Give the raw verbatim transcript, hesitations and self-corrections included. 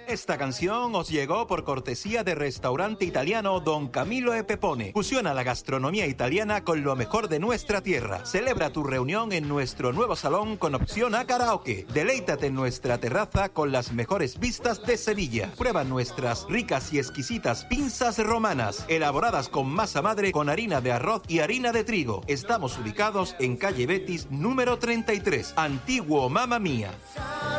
Esta canción os llegó por cortesía de restaurante italiano Don Camilo e Pepone. Fusiona la gastronomía italiana con lo mejor de nuestra tierra. Celebra tu reunión en nuestro nuevo salón con opción a karaoke. Deleítate en nuestra terraza con las mejores vistas de Sevilla. Prueba nuestras ricas y exquisitas pinzas romanas, elaboradas con masa madre con harina de arroz y harina de trigo. Estamos ubicados en calle Betis número treinta y tres, antiguo Mamma Mía.